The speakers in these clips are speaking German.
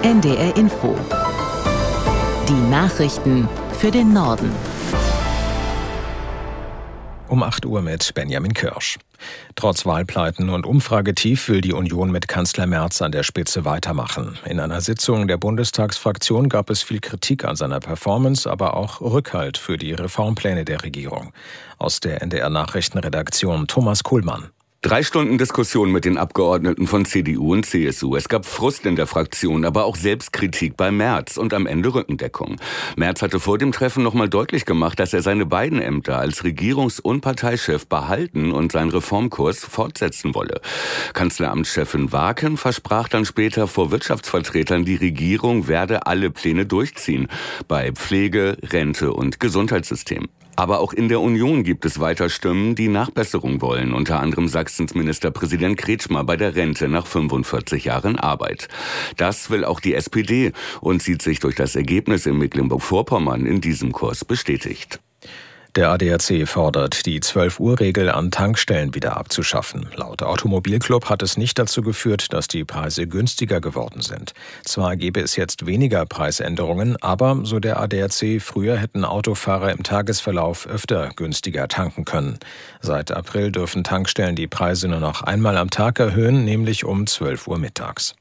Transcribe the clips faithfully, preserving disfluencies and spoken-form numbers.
N D R Info. Die Nachrichten für den Norden. Um acht Uhr mit Benjamin Kirsch. Trotz Wahlpleiten und Umfragetief will die Union mit Kanzler Merz an der Spitze weitermachen. In einer Sitzung der Bundestagsfraktion gab es viel Kritik an seiner Performance, aber auch Rückhalt für die Reformpläne der Regierung. Aus der N D R-Nachrichtenredaktion Thomas Kuhlmann. Drei Stunden Diskussion mit den Abgeordneten von C D U und C S U. Es gab Frust in der Fraktion, aber auch Selbstkritik bei Merz und am Ende Rückendeckung. Merz hatte vor dem Treffen nochmal deutlich gemacht, dass er seine beiden Ämter als Regierungs- und Parteichef behalten und seinen Reformkurs fortsetzen wolle. Kanzleramtschefin Waken versprach dann später vor Wirtschaftsvertretern, die Regierung werde alle Pläne durchziehen. Bei Pflege, Rente und Gesundheitssystem. Aber auch in der Union gibt es weiter Stimmen, die Nachbesserung wollen. Unter anderem Sachsens Ministerpräsident Kretschmer bei der Rente nach fünfundvierzig Jahren Arbeit. Das will auch die S P D und sieht sich durch das Ergebnis in Mecklenburg-Vorpommern in diesem Kurs bestätigt. Der A D A C fordert, die zwölf Uhr Regel an Tankstellen wieder abzuschaffen. Laut Automobilclub hat es nicht dazu geführt, dass die Preise günstiger geworden sind. Zwar gäbe es jetzt weniger Preisänderungen, aber, so der A D A C, früher hätten Autofahrer im Tagesverlauf öfter günstiger tanken können. Seit April dürfen Tankstellen die Preise nur noch einmal am Tag erhöhen, nämlich um zwölf Uhr mittags.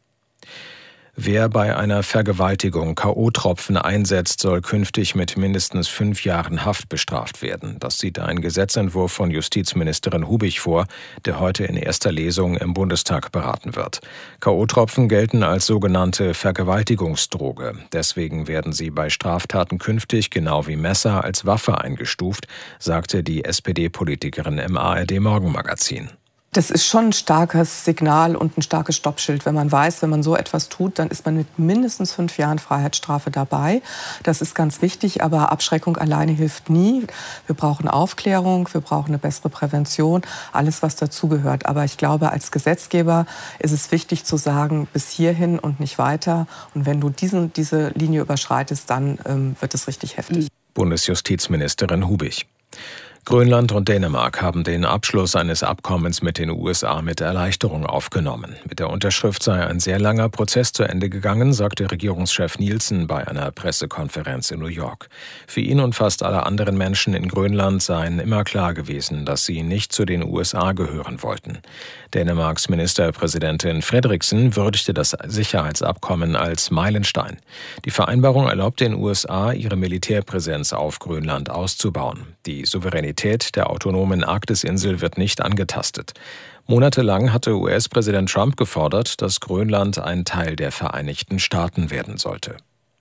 Wer bei einer Vergewaltigung K O-Tropfen einsetzt, soll künftig mit mindestens fünf Jahren Haft bestraft werden. Das sieht ein Gesetzentwurf von Justizministerin Hubich vor, der heute in erster Lesung im Bundestag beraten wird. K O-Tropfen gelten als sogenannte Vergewaltigungsdroge. Deswegen werden sie bei Straftaten künftig genau wie Messer als Waffe eingestuft, sagte die S P D-Politikerin im A R D-Morgenmagazin. Das ist schon ein starkes Signal und ein starkes Stoppschild. Wenn man weiß, wenn man so etwas tut, dann ist man mit mindestens fünf Jahren Freiheitsstrafe dabei. Das ist ganz wichtig, aber Abschreckung alleine hilft nie. Wir brauchen Aufklärung, wir brauchen eine bessere Prävention, alles, was dazugehört. Aber ich glaube, als Gesetzgeber ist es wichtig zu sagen, bis hierhin und nicht weiter. Und wenn du diesen, diese Linie überschreitest, dann ähm, wird es richtig heftig. Bundesjustizministerin Hubich. Grönland und Dänemark haben den Abschluss eines Abkommens mit den U S A mit Erleichterung aufgenommen. Mit der Unterschrift sei ein sehr langer Prozess zu Ende gegangen, sagte Regierungschef Nielsen bei einer Pressekonferenz in New York. Für ihn und fast alle anderen Menschen in Grönland seien immer klar gewesen, dass sie nicht zu den U S A gehören wollten. Dänemarks Ministerpräsidentin Frederiksen würdigte das Sicherheitsabkommen als Meilenstein. Die Vereinbarung erlaubt den U S A, ihre Militärpräsenz auf Grönland auszubauen. Die Souveränität der autonomen Arktisinsel wird nicht angetastet. Monatelang hatte U S-Präsident Trump gefordert, dass Grönland ein Teil der Vereinigten Staaten werden sollte.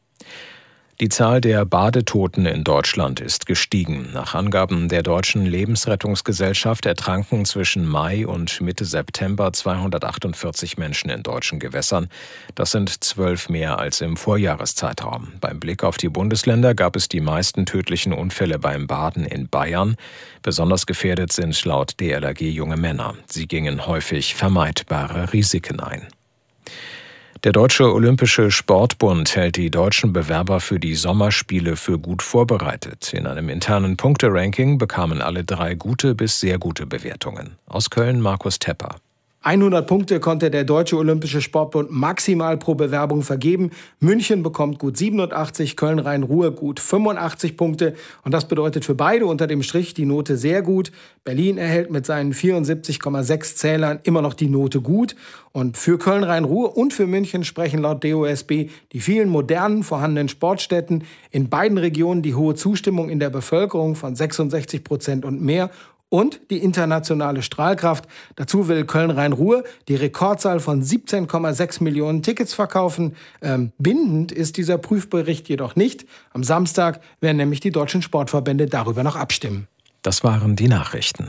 Die Zahl der Badetoten in Deutschland ist gestiegen. Nach Angaben der Deutschen Lebensrettungsgesellschaft ertranken zwischen Mai und Mitte September zweihundertachtundvierzig Menschen in deutschen Gewässern. Das sind zwölf mehr als im Vorjahreszeitraum. Beim Blick auf die Bundesländer gab es die meisten tödlichen Unfälle beim Baden in Bayern. Besonders gefährdet sind laut D L R G junge Männer. Sie gingen häufig vermeidbare Risiken ein. Der Deutsche Olympische Sportbund hält die deutschen Bewerber für die Sommerspiele für gut vorbereitet. In einem internen Punkteranking bekamen alle drei gute bis sehr gute Bewertungen. Aus Köln Markus Tepper. hundert Punkte konnte der Deutsche Olympische Sportbund maximal pro Bewerbung vergeben. München bekommt gut siebenundachtzig, Köln-Rhein-Ruhr gut fünfundachtzig Punkte. Und das bedeutet für beide unter dem Strich die Note sehr gut. Berlin erhält mit seinen vierundsiebzig Komma sechs Zählern immer noch die Note gut. Und für Köln-Rhein-Ruhr und für München sprechen laut D O S B die vielen modernen vorhandenen Sportstätten, in beiden Regionen die hohe Zustimmung in der Bevölkerung von sechsundsechzig Prozent und mehr und die internationale Strahlkraft. Dazu will Köln-Rhein-Ruhr die Rekordzahl von siebzehn Komma sechs Millionen Tickets verkaufen. Ähm, bindend ist dieser Prüfbericht jedoch nicht. Am Samstag werden nämlich die deutschen Sportverbände darüber noch abstimmen. Das waren die Nachrichten.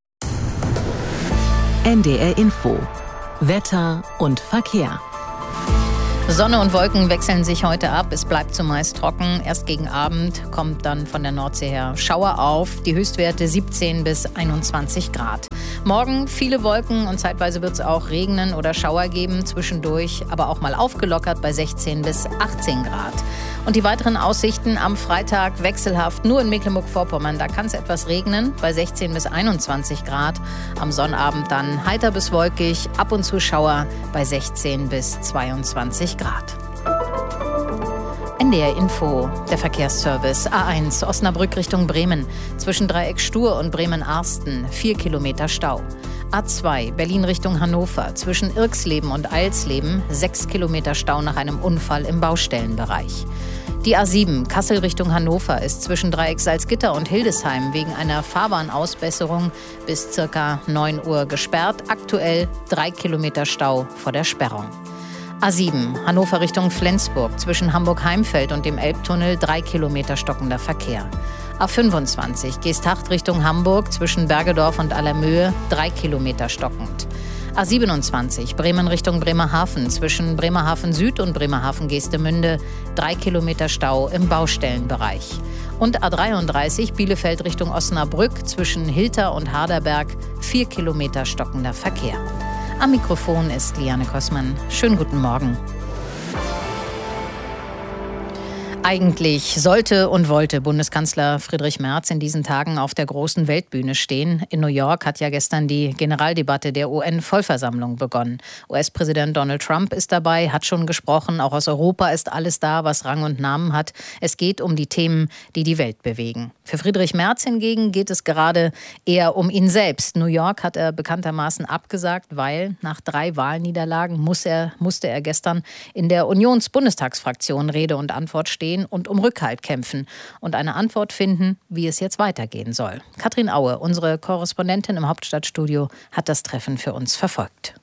N D R Info. Wetter und Verkehr. Sonne und Wolken wechseln sich heute ab. Es bleibt zumeist trocken. Erst gegen Abend kommt dann von der Nordsee her Schauer auf. Die Höchstwerte siebzehn bis einundzwanzig Grad. Morgen viele Wolken und zeitweise wird es auch regnen oder Schauer geben. Zwischendurch aber auch mal aufgelockert bei sechzehn bis achtzehn Grad. Und die weiteren Aussichten am Freitag wechselhaft. Nur in Mecklenburg-Vorpommern, da kann es etwas regnen bei sechzehn bis einundzwanzig Grad. Am Sonnabend dann heiter bis wolkig, ab und zu Schauer bei sechzehn bis zweiundzwanzig Grad. D R Info, der Verkehrsservice. A eins, Osnabrück Richtung Bremen. Zwischen Dreieck Stur und Bremen-Arsten, vier Kilometer Stau. A zwei, Berlin Richtung Hannover. Zwischen Irxleben und Eilsleben, sechs Kilometer Stau nach einem Unfall im Baustellenbereich. Die A sieben, Kassel Richtung Hannover, ist zwischen Dreieck Salzgitter und Hildesheim wegen einer Fahrbahnausbesserung bis circa neun Uhr gesperrt. Aktuell drei Kilometer Stau vor der Sperrung. A sieben, Hannover Richtung Flensburg, zwischen Hamburg-Heimfeld und dem Elbtunnel drei Kilometer stockender Verkehr. A fünfundzwanzig, Geesthacht Richtung Hamburg, zwischen Bergedorf und Allermöhe drei Kilometer stockend. A siebenundzwanzig, Bremen Richtung Bremerhaven, zwischen Bremerhaven Süd und Bremerhaven Geestemünde drei Kilometer Stau im Baustellenbereich. Und A dreiunddreißig, Bielefeld Richtung Osnabrück, zwischen Hilter und Harderberg vier Kilometer stockender Verkehr. Am Mikrofon ist Liane Kossmann. Schönen guten Morgen. Eigentlich sollte und wollte Bundeskanzler Friedrich Merz in diesen Tagen auf der großen Weltbühne stehen. In New York hat ja gestern die Generaldebatte der U N-Vollversammlung begonnen. U S-Präsident Donald Trump ist dabei, hat schon gesprochen. Auch aus Europa ist alles da, was Rang und Namen hat. Es geht um die Themen, die die Welt bewegen. Für Friedrich Merz hingegen geht es gerade eher um ihn selbst. New York hat er bekanntermaßen abgesagt, weil nach drei Wahlniederlagen muss er, musste er gestern in der Unions-Bundestagsfraktion Rede und Antwort stehen und um Rückhalt kämpfen und eine Antwort finden, wie es jetzt weitergehen soll. Katrin Aue, unsere Korrespondentin im Hauptstadtstudio, hat das Treffen für uns verfolgt.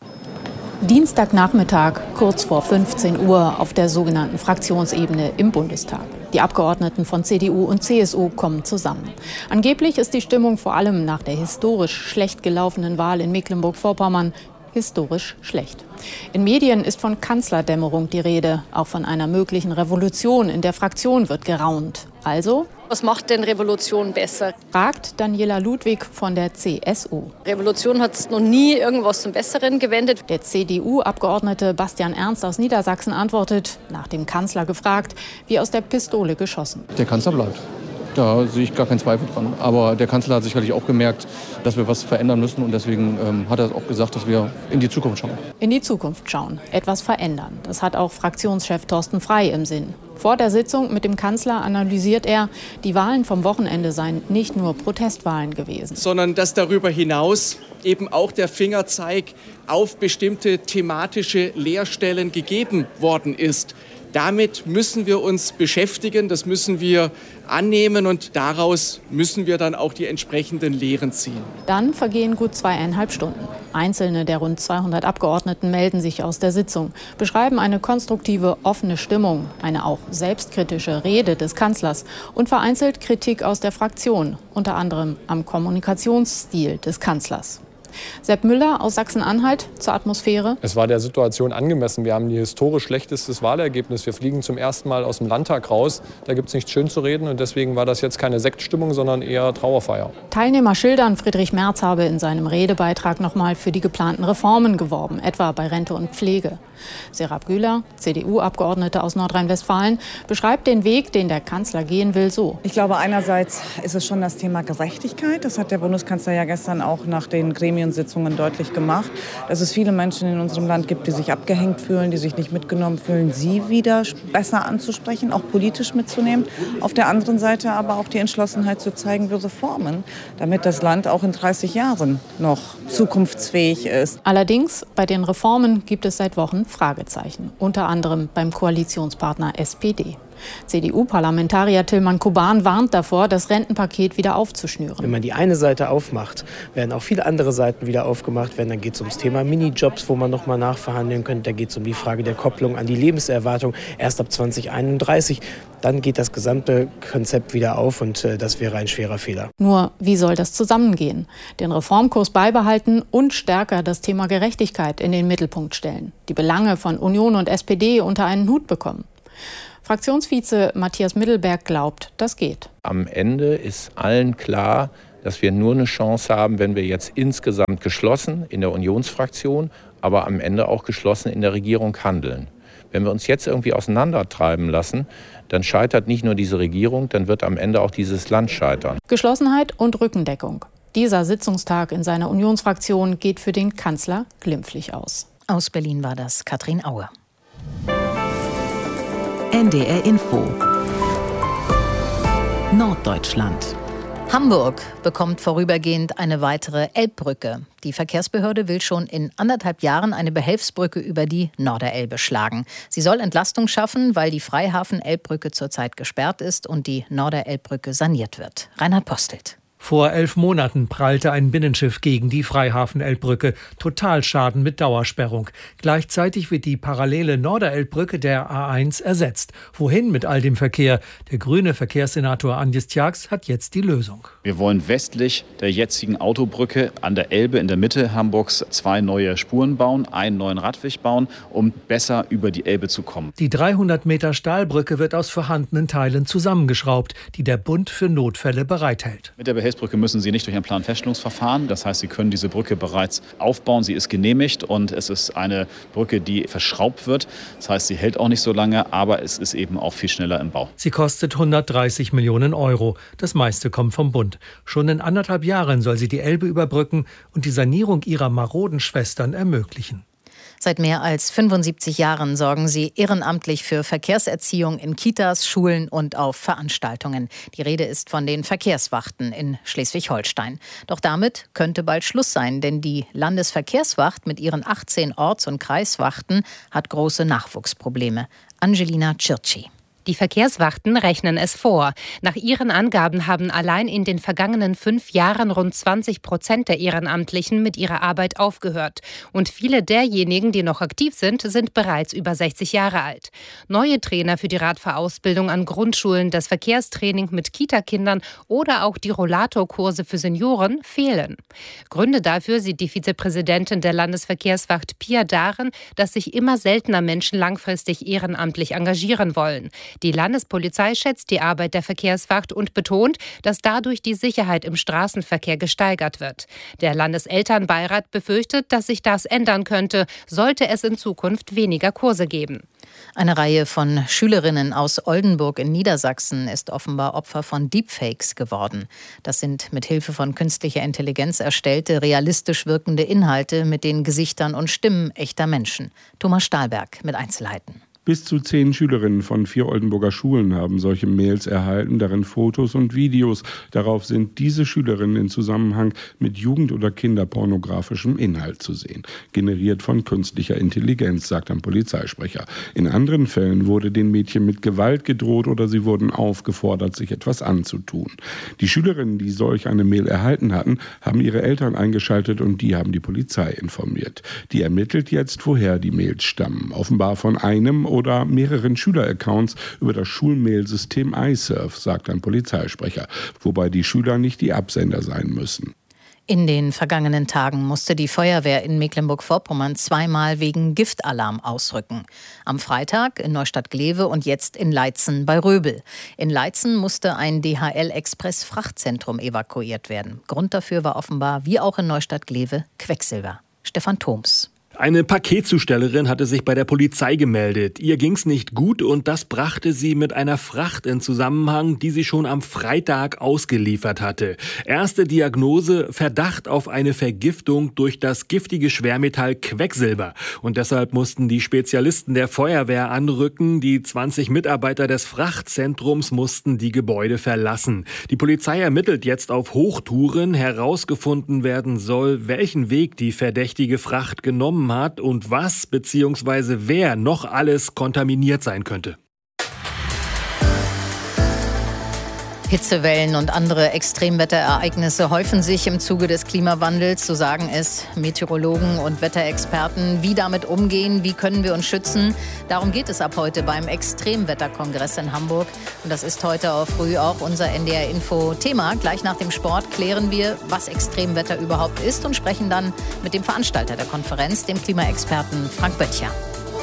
Dienstagnachmittag, kurz vor fünfzehn Uhr, auf der sogenannten Fraktionsebene im Bundestag. Die Abgeordneten von C D U und C S U kommen zusammen. Angeblich ist die Stimmung vor allem nach der historisch schlecht gelaufenen Wahl in Mecklenburg-Vorpommern historisch schlecht. In Medien ist von Kanzlerdämmerung die Rede. Auch von einer möglichen Revolution in der Fraktion wird geraunt. Also, was macht denn Revolution besser? Fragt Daniela Ludwig von der C S U. Revolution hat noch nie irgendwas zum Besseren gewendet. Der C D U-Abgeordnete Bastian Ernst aus Niedersachsen antwortet, nach dem Kanzler gefragt, wie aus der Pistole geschossen. Der Kanzler bleibt. Da sehe ich gar keinen Zweifel dran. Aber der Kanzler hat sicherlich auch gemerkt, dass wir was verändern müssen. Und deswegen ähm, hat er auch gesagt, dass wir in die Zukunft schauen. In die Zukunft schauen, etwas verändern. Das hat auch Fraktionschef Thorsten Frey im Sinn. Vor der Sitzung mit dem Kanzler analysiert er, die Wahlen vom Wochenende seien nicht nur Protestwahlen gewesen. Sondern dass darüber hinaus eben auch der Fingerzeig auf bestimmte thematische Leerstellen gegeben worden ist. Damit müssen wir uns beschäftigen, das müssen wir annehmen und daraus müssen wir dann auch die entsprechenden Lehren ziehen. Dann vergehen gut zweieinhalb Stunden. Einzelne der rund zweihundert Abgeordneten melden sich aus der Sitzung, beschreiben eine konstruktive, offene Stimmung, eine auch selbstkritische Rede des Kanzlers und vereinzelt Kritik aus der Fraktion, unter anderem am Kommunikationsstil des Kanzlers. Sepp Müller aus Sachsen-Anhalt zur Atmosphäre. Es war der Situation angemessen. Wir haben die historisch schlechtestes Wahlergebnis. Wir fliegen zum ersten Mal aus dem Landtag raus. Da gibt es nichts schön zu reden. Und deswegen war das jetzt keine Sektstimmung, sondern eher Trauerfeier. Teilnehmer schildern, Friedrich Merz habe in seinem Redebeitrag noch mal für die geplanten Reformen geworben, etwa bei Rente und Pflege. Serap Güler, C D U-Abgeordnete aus Nordrhein-Westfalen, beschreibt den Weg, den der Kanzler gehen will, so. Ich glaube, einerseits ist es schon das Thema Gerechtigkeit. Das hat der Bundeskanzler ja gestern auch nach den Gremiensitzungen deutlich gemacht, dass es viele Menschen in unserem Land gibt, die sich abgehängt fühlen, die sich nicht mitgenommen fühlen, sie wieder besser anzusprechen, auch politisch mitzunehmen. Auf der anderen Seite aber auch die Entschlossenheit zu zeigen für Reformen, damit das Land auch in dreißig Jahren noch zukunftsfähig ist. Allerdings, bei den Reformen gibt es seit Wochen Fragezeichen, unter anderem beim Koalitionspartner S P D. C D U-Parlamentarier Tilman Kuban warnt davor, das Rentenpaket wieder aufzuschnüren. Wenn man die eine Seite aufmacht, werden auch viele andere Seiten wieder aufgemacht werden. Dann geht es ums Thema Minijobs, wo man noch mal nachverhandeln könnte. Da geht es um die Frage der Kopplung an die Lebenserwartung erst ab zwanzig einunddreißig. Dann geht das gesamte Konzept wieder auf und äh, das wäre ein schwerer Fehler. Nur, wie soll das zusammengehen? Den Reformkurs beibehalten und stärker das Thema Gerechtigkeit in den Mittelpunkt stellen. Die Belange von Union und S P D unter einen Hut bekommen. Fraktionsvize Matthias Mittelberg glaubt, das geht. Am Ende ist allen klar, dass wir nur eine Chance haben, wenn wir jetzt insgesamt geschlossen in der Unionsfraktion, aber am Ende auch geschlossen in der Regierung handeln. Wenn wir uns jetzt irgendwie auseinandertreiben lassen, dann scheitert nicht nur diese Regierung, dann wird am Ende auch dieses Land scheitern. Geschlossenheit und Rückendeckung. Dieser Sitzungstag in seiner Unionsfraktion geht für den Kanzler glimpflich aus. Aus Berlin war das Katrin Aue. N D R Info Norddeutschland. Hamburg bekommt vorübergehend eine weitere Elbbrücke. Die Verkehrsbehörde will schon in anderthalb Jahren eine Behelfsbrücke über die Norderelbe schlagen. Sie soll Entlastung schaffen, weil die Freihafen-Elbbrücke zurzeit gesperrt ist und die Norderelbbrücke saniert wird. Reinhard Postelt. Vor elf Monaten prallte ein Binnenschiff gegen die Freihafen-Elbbrücke. Totalschaden mit Dauersperrung. Gleichzeitig wird die parallele Norderelbbrücke der A eins ersetzt. Wohin mit all dem Verkehr? Der grüne Verkehrssenator Andjes Tjax hat jetzt die Lösung. Wir wollen westlich der jetzigen Autobrücke an der Elbe in der Mitte Hamburgs zwei neue Spuren bauen, einen neuen Radweg bauen, um besser über die Elbe zu kommen. Die dreihundert Meter Stahlbrücke wird aus vorhandenen Teilen zusammengeschraubt, die der Bund für Notfälle bereithält. Mit der Behelfsbrücke müssen Sie nicht durch ein Planfeststellungsverfahren. Das heißt, Sie können diese Brücke bereits aufbauen. Sie ist genehmigt und es ist eine Brücke, die verschraubt wird. Das heißt, sie hält auch nicht so lange, aber es ist eben auch viel schneller im Bau. Sie kostet hundertdreißig Millionen Euro. Das meiste kommt vom Bund. Schon in anderthalb Jahren soll sie die Elbe überbrücken und die Sanierung ihrer maroden Schwestern ermöglichen. Seit mehr als fünfundsiebzig Jahren sorgen sie ehrenamtlich für Verkehrserziehung in Kitas, Schulen und auf Veranstaltungen. Die Rede ist von den Verkehrswachten in Schleswig-Holstein. Doch damit könnte bald Schluss sein, denn die Landesverkehrswacht mit ihren achtzehn Orts- und Kreiswachten hat große Nachwuchsprobleme. Angelina Circi. Die Verkehrswachten rechnen es vor. Nach ihren Angaben haben allein in den vergangenen fünf Jahren rund zwanzig Prozent der Ehrenamtlichen mit ihrer Arbeit aufgehört. Und viele derjenigen, die noch aktiv sind, sind bereits über sechzig Jahre alt. Neue Trainer für die Radfahrausbildung an Grundschulen, das Verkehrstraining mit Kitakindern oder auch die Rollatorkurse für Senioren fehlen. Gründe dafür sieht die Vizepräsidentin der Landesverkehrswacht Pia darin, dass sich immer seltener Menschen langfristig ehrenamtlich engagieren wollen. Die Landespolizei schätzt die Arbeit der Verkehrswacht und betont, dass dadurch die Sicherheit im Straßenverkehr gesteigert wird. Der Landeselternbeirat befürchtet, dass sich das ändern könnte, sollte es in Zukunft weniger Kurse geben. Eine Reihe von Schülerinnen aus Oldenburg in Niedersachsen ist offenbar Opfer von Deepfakes geworden. Das sind mit Hilfe von künstlicher Intelligenz erstellte, realistisch wirkende Inhalte mit den Gesichtern und Stimmen echter Menschen. Thomas Stahlberg mit Einzelheiten. Bis zu zehn Schülerinnen von vier Oldenburger Schulen haben solche Mails erhalten, darin Fotos und Videos. Darauf sind diese Schülerinnen in Zusammenhang mit jugend- oder kinderpornografischem Inhalt zu sehen. Generiert von künstlicher Intelligenz, sagt ein Polizeisprecher. In anderen Fällen wurde den Mädchen mit Gewalt gedroht oder sie wurden aufgefordert, sich etwas anzutun. Die Schülerinnen, die solch eine Mail erhalten hatten, haben ihre Eltern eingeschaltet und die haben die Polizei informiert. Die ermittelt jetzt, woher die Mails stammen. Offenbar von einem oder mehreren Schüleraccounts über das Schulmailsystem iSurf, sagt ein Polizeisprecher, wobei die Schüler nicht die Absender sein müssen. In den vergangenen Tagen musste die Feuerwehr in Mecklenburg-Vorpommern zweimal wegen Giftalarm ausrücken. Am Freitag in Neustadt-Glewe und jetzt in Leitzen bei Röbel. In Leitzen musste ein D H L-Express-Frachtzentrum evakuiert werden. Grund dafür war offenbar, wie auch in Neustadt-Glewe, Quecksilber. Stefan Thoms. Eine Paketzustellerin hatte sich bei der Polizei gemeldet. Ihr ging's nicht gut und das brachte sie mit einer Fracht in Zusammenhang, die sie schon am Freitag ausgeliefert hatte. Erste Diagnose: Verdacht auf eine Vergiftung durch das giftige Schwermetall Quecksilber. Und deshalb mussten die Spezialisten der Feuerwehr anrücken. Die zwanzig Mitarbeiter des Frachtzentrums mussten die Gebäude verlassen. Die Polizei ermittelt jetzt auf Hochtouren. Herausgefunden werden soll, welchen Weg die verdächtige Fracht genommen hat und was bzw. wer noch alles kontaminiert sein könnte. Hitzewellen und andere Extremwetterereignisse häufen sich im Zuge des Klimawandels, so sagen es Meteorologen und Wetterexperten. Wie damit umgehen, wie können wir uns schützen? Darum geht es ab heute beim Extremwetterkongress in Hamburg. Und das ist heute auch früh auch unser N D R-Info-Thema. Gleich nach dem Sport klären wir, was Extremwetter überhaupt ist und sprechen dann mit dem Veranstalter der Konferenz, dem Klimaexperten Frank Böttcher.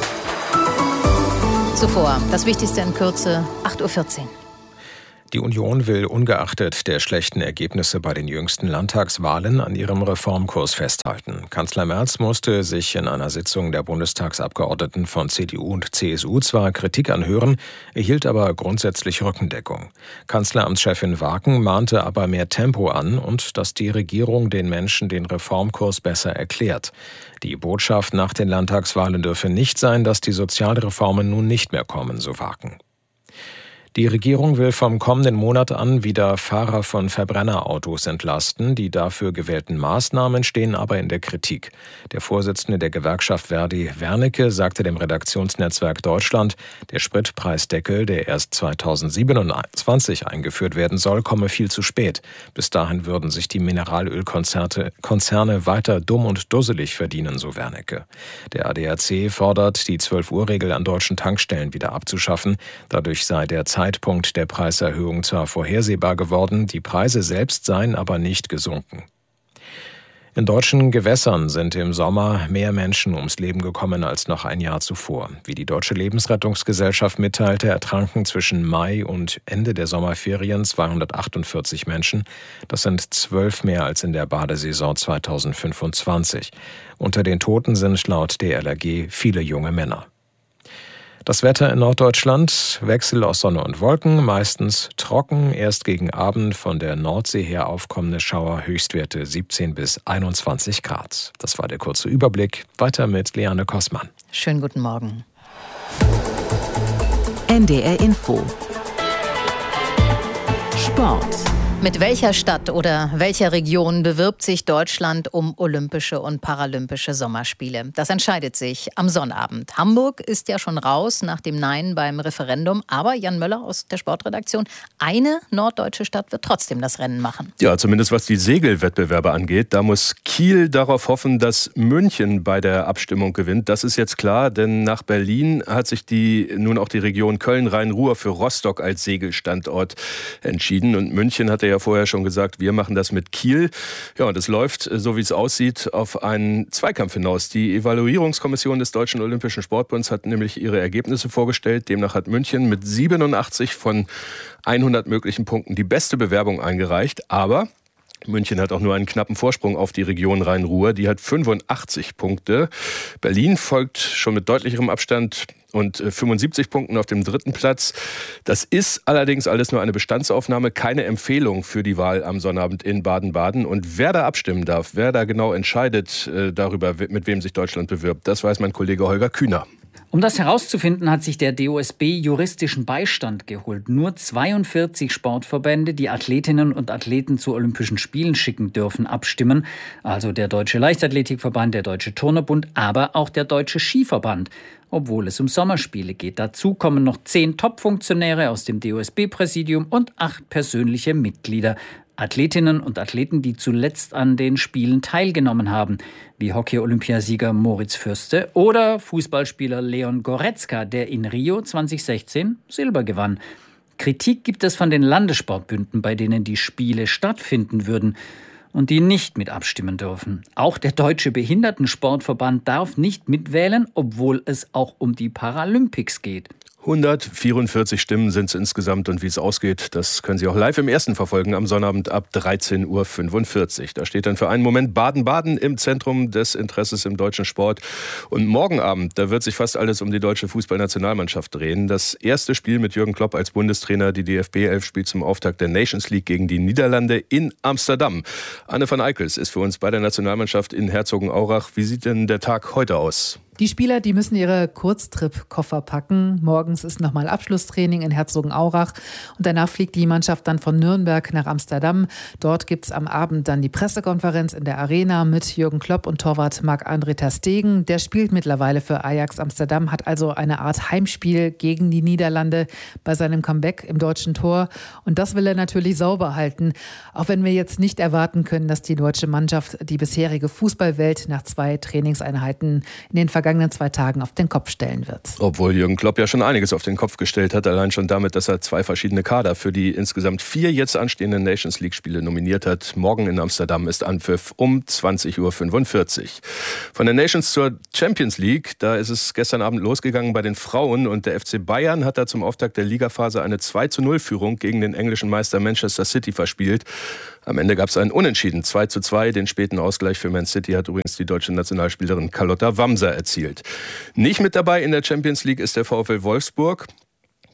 Zuvor das Wichtigste in Kürze, acht Uhr vierzehn. Die Union will ungeachtet der schlechten Ergebnisse bei den jüngsten Landtagswahlen an ihrem Reformkurs festhalten. Kanzler Merz musste sich in einer Sitzung der Bundestagsabgeordneten von C D U und C S U zwar Kritik anhören, erhielt aber grundsätzlich Rückendeckung. Kanzleramtschefin Waken mahnte aber mehr Tempo an und dass die Regierung den Menschen den Reformkurs besser erklärt. Die Botschaft nach den Landtagswahlen dürfe nicht sein, dass die Sozialreformen nun nicht mehr kommen, so Waken. Die Regierung will vom kommenden Monat an wieder Fahrer von Verbrennerautos entlasten. Die dafür gewählten Maßnahmen stehen aber in der Kritik. Der Vorsitzende der Gewerkschaft Verdi, Wernicke, sagte dem Redaktionsnetzwerk Deutschland, der Spritpreisdeckel, der erst zweitausendsiebenundzwanzig eingeführt werden soll, komme viel zu spät. Bis dahin würden sich die Mineralölkonzerne weiter dumm und dusselig verdienen, so Wernicke. Der A D A C fordert, die zwölf-Uhr-Regel an deutschen Tankstellen wieder abzuschaffen. Dadurch sei der Zeitpunkt der Preiserhöhung zwar vorhersehbar geworden, die Preise selbst seien aber nicht gesunken. In deutschen Gewässern sind im Sommer mehr Menschen ums Leben gekommen als noch ein Jahr zuvor. Wie die Deutsche Lebensrettungsgesellschaft mitteilte, ertranken zwischen Mai und Ende der Sommerferien zweihundertachtundvierzig Menschen. Das sind zwölf mehr als in der Badesaison zweitausendfünfundzwanzig. Unter den Toten sind laut D L R G viele junge Männer. Das Wetter in Norddeutschland, Wechsel aus Sonne und Wolken, meistens trocken, erst gegen Abend von der Nordsee her aufkommende Schauer, Höchstwerte siebzehn bis einundzwanzig Grad. Das war der kurze Überblick. Weiter mit Liane Kossmann. Schönen guten Morgen. N D R Info. Sport. Mit welcher Stadt oder welcher Region bewirbt sich Deutschland um Olympische und Paralympische Sommerspiele? Das entscheidet sich am Sonnabend. Hamburg ist ja schon raus nach dem Nein beim Referendum. Aber Jan Möller aus der Sportredaktion, eine norddeutsche Stadt wird trotzdem das Rennen machen. Ja, zumindest was die Segelwettbewerbe angeht. Da muss Kiel darauf hoffen, dass München bei der Abstimmung gewinnt. Das ist jetzt klar, denn nach Berlin hat sich die nun auch die Region Köln-Rhein-Ruhr für Rostock als Segelstandort entschieden. Und München hatte ja vorher schon gesagt, wir machen das mit Kiel. Ja, und es läuft, so wie es aussieht, auf einen Zweikampf hinaus. Die Evaluierungskommission des Deutschen Olympischen Sportbunds hat nämlich ihre Ergebnisse vorgestellt. Demnach hat München mit siebenundachtzig von hundert möglichen Punkten die beste Bewerbung eingereicht. Aber München hat auch nur einen knappen Vorsprung auf die Region Rhein-Ruhr. Die hat fünfundachtzig Punkte. Berlin folgt schon mit deutlicherem Abstand und fünfundsiebzig Punkten auf dem dritten Platz. Das ist allerdings alles nur eine Bestandsaufnahme, keine Empfehlung für die Wahl am Sonnabend in Baden-Baden. Und wer da abstimmen darf, wer da genau entscheidet äh, darüber, mit wem sich Deutschland bewirbt, das weiß mein Kollege Holger Kühner. Um das herauszufinden, hat sich der D O S B juristischen Beistand geholt. Nur zweiundvierzig Sportverbände, die Athletinnen und Athleten zu Olympischen Spielen schicken dürfen, abstimmen. Also der Deutsche Leichtathletikverband, der Deutsche Turnerbund, aber auch der Deutsche Skiverband. Obwohl es um Sommerspiele geht. Dazu kommen noch zehn Top-Funktionäre aus dem D O S B-Präsidium und acht persönliche Mitglieder. Athletinnen und Athleten, die zuletzt an den Spielen teilgenommen haben, wie Hockey-Olympiasieger Moritz Fürste oder Fußballspieler Leon Goretzka, der in Rio zweitausendsechzehn Silber gewann. Kritik gibt es von den Landessportbünden, bei denen die Spiele stattfinden würden und die nicht mit abstimmen dürfen. Auch der Deutsche Behindertensportverband darf nicht mitwählen, obwohl es auch um die Paralympics geht. hundertvierundvierzig Stimmen sind es insgesamt und wie es ausgeht, das können Sie auch live im Ersten verfolgen am Sonnabend ab dreizehn Uhr fünfundvierzig. Da steht dann für einen Moment Baden-Baden im Zentrum des Interesses im deutschen Sport. Und morgen Abend, da wird sich fast alles um die deutsche Fußballnationalmannschaft drehen. Das erste Spiel mit Jürgen Klopp als Bundestrainer, die D F B elf spielt zum Auftakt der Nations League gegen die Niederlande in Amsterdam. Anne van Eickels ist für uns bei der Nationalmannschaft in Herzogenaurach. Wie sieht denn der Tag heute aus? Die Spieler, die müssen ihre Kurztrip-Koffer packen. Morgens ist nochmal Abschlusstraining in Herzogenaurach und danach fliegt die Mannschaft dann von Nürnberg nach Amsterdam. Dort gibt es am Abend dann die Pressekonferenz in der Arena mit Jürgen Klopp und Torwart Marc-André ter Stegen. Der spielt mittlerweile für Ajax Amsterdam, hat also eine Art Heimspiel gegen die Niederlande bei seinem Comeback im deutschen Tor. Und das will er natürlich sauber halten, auch wenn wir jetzt nicht erwarten können, dass die deutsche Mannschaft die bisherige Fußballwelt nach zwei Trainingseinheiten in den vergangenen zwei Tagen auf den Kopf stellen wird. Obwohl Jürgen Klopp ja schon einiges auf den Kopf gestellt hat, allein schon damit, dass er zwei verschiedene Kader für die insgesamt vier jetzt anstehenden Nations League Spiele nominiert hat. Morgen in Amsterdam ist Anpfiff um zwanzig Uhr fünfundvierzig. Von der Nations zur Champions League, da ist es gestern Abend losgegangen bei den Frauen und der F C Bayern hat da zum Auftakt der Ligaphase eine zwei zu null Führung gegen den englischen Meister Manchester City verspielt. Am Ende gab es einen Unentschieden, zwei zu zwei. Den späten Ausgleich für Man City hat übrigens die deutsche Nationalspielerin Carlotta Wamser erzielt. Nicht mit dabei in der Champions League ist der VfL Wolfsburg.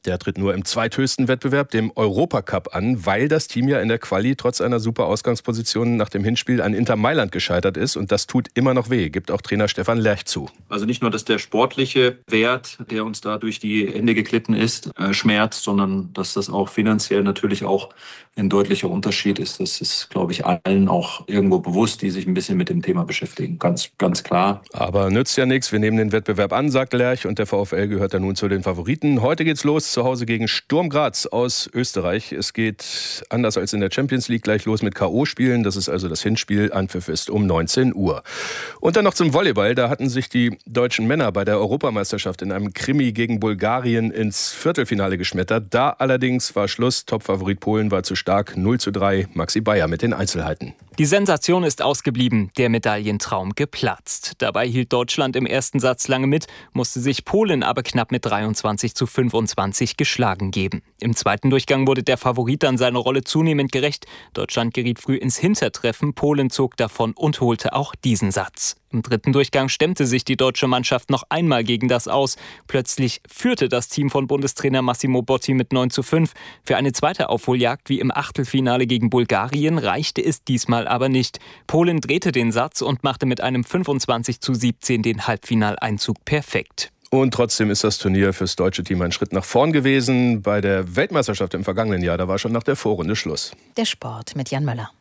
Der tritt nur im zweithöchsten Wettbewerb, dem Europacup, an, weil das Team ja in der Quali trotz einer super Ausgangsposition nach dem Hinspiel an Inter Mailand gescheitert ist. Und das tut immer noch weh, gibt auch Trainer Stefan Lerch zu. Also nicht nur, dass der sportliche Wert, der uns da durch die Hände geglitten ist, äh, schmerzt, sondern dass das auch finanziell natürlich auch ein deutlicher Unterschied ist. Das ist, glaube ich, allen auch irgendwo bewusst, die sich ein bisschen mit dem Thema beschäftigen. Ganz, ganz klar. Aber nützt ja nichts. Wir nehmen den Wettbewerb an, sagt Lerch. Und der VfL gehört dann nun zu den Favoriten. Heute geht's los zu Hause gegen Sturm Graz aus Österreich. Es geht anders als in der Champions League gleich los mit K O-Spielen. Das ist also das Hinspiel. Anpfiff ist um neunzehn Uhr. Und dann noch zum Volleyball. Da hatten sich die deutschen Männer bei der Europameisterschaft in einem Krimi gegen Bulgarien ins Viertelfinale geschmettert. Da allerdings war Schluss. Topfavorit Polen war zu stark. null zu drei. Maxi Bayer mit den Einzelheiten. Die Sensation ist ausgeblieben, der Medaillentraum geplatzt. Dabei hielt Deutschland im ersten Satz lange mit, musste sich Polen aber knapp mit dreiundzwanzig zu fünfundzwanzig geschlagen geben. Im zweiten Durchgang wurde der Favorit dann seiner Rolle zunehmend gerecht. Deutschland geriet früh ins Hintertreffen, Polen zog davon und holte auch diesen Satz. Im dritten Durchgang stemmte sich die deutsche Mannschaft noch einmal gegen das Aus. Plötzlich führte das Team von Bundestrainer Massimo Botti mit neun zu fünf. Für eine zweite Aufholjagd wie im Achtelfinale gegen Bulgarien reichte es diesmal aber nicht. Polen drehte den Satz und machte mit einem fünfundzwanzig zu siebzehn den Halbfinaleinzug perfekt. Und trotzdem ist das Turnier fürs deutsche Team ein Schritt nach vorn gewesen. Bei der Weltmeisterschaft im vergangenen Jahr, da war schon nach der Vorrunde Schluss. Der Sport mit Jan Möller.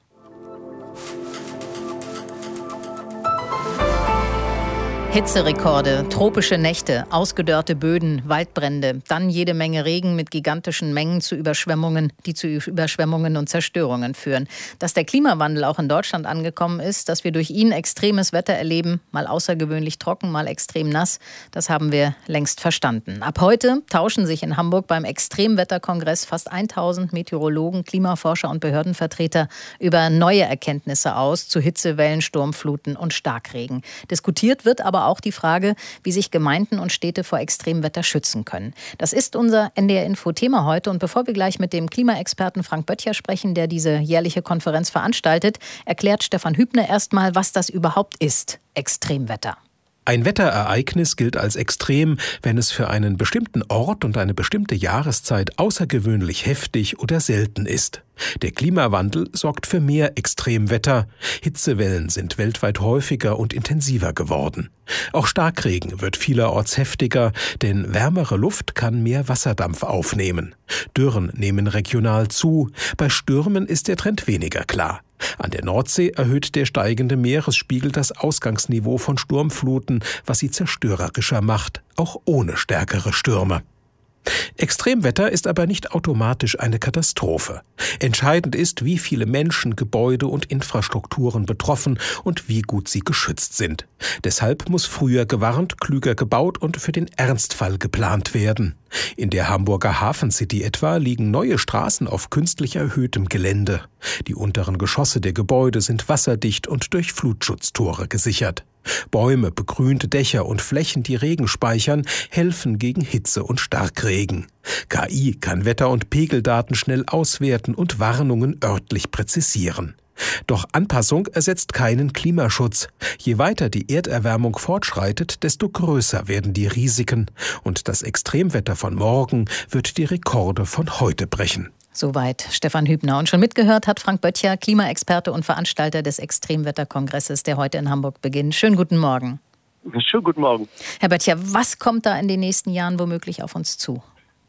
Hitzerekorde, tropische Nächte, ausgedörrte Böden, Waldbrände, dann jede Menge Regen mit gigantischen Mengen zu Überschwemmungen, die zu Überschwemmungen und Zerstörungen führen. Dass der Klimawandel auch in Deutschland angekommen ist, dass wir durch ihn extremes Wetter erleben, mal außergewöhnlich trocken, mal extrem nass, das haben wir längst verstanden. Ab heute tauschen sich in Hamburg beim Extremwetterkongress fast tausend Meteorologen, Klimaforscher und Behördenvertreter über neue Erkenntnisse aus zu Hitzewellen, Sturmfluten und Starkregen. Diskutiert wird aber auch die Frage, wie sich Gemeinden und Städte vor Extremwetter schützen können. Das ist unser N D R-Info-Thema heute. Und bevor wir gleich mit dem Klimaexperten Frank Böttcher sprechen, der diese jährliche Konferenz veranstaltet, erklärt Stefan Hübner erstmal, was das überhaupt ist, Extremwetter. Ein Wetterereignis gilt als extrem, wenn es für einen bestimmten Ort und eine bestimmte Jahreszeit außergewöhnlich heftig oder selten ist. Der Klimawandel sorgt für mehr Extremwetter. Hitzewellen sind weltweit häufiger und intensiver geworden. Auch Starkregen wird vielerorts heftiger, denn wärmere Luft kann mehr Wasserdampf aufnehmen. Dürren nehmen regional zu. Bei Stürmen ist der Trend weniger klar. An der Nordsee erhöht der steigende Meeresspiegel das Ausgangsniveau von Sturmfluten, was sie zerstörerischer macht, auch ohne stärkere Stürme. Extremwetter ist aber nicht automatisch eine Katastrophe. Entscheidend ist, wie viele Menschen, Gebäude und Infrastrukturen betroffen und wie gut sie geschützt sind. Deshalb muss früher gewarnt, klüger gebaut und für den Ernstfall geplant werden. In der Hamburger Hafencity etwa liegen neue Straßen auf künstlich erhöhtem Gelände. Die unteren Geschosse der Gebäude sind wasserdicht und durch Flutschutztore gesichert. Bäume, begrünte Dächer und Flächen, die Regen speichern, helfen gegen Hitze und Starkregen. K I kann Wetter- und Pegeldaten schnell auswerten und Warnungen örtlich präzisieren. Doch Anpassung ersetzt keinen Klimaschutz. Je weiter die Erderwärmung fortschreitet, desto größer werden die Risiken. Und das Extremwetter von morgen wird die Rekorde von heute brechen. Soweit Stefan Hübner. Und schon mitgehört hat Frank Böttcher, Klimaexperte und Veranstalter des Extremwetterkongresses, der heute in Hamburg beginnt. Schönen guten Morgen. Schönen guten Morgen. Herr Böttcher, was kommt da in den nächsten Jahren womöglich auf uns zu?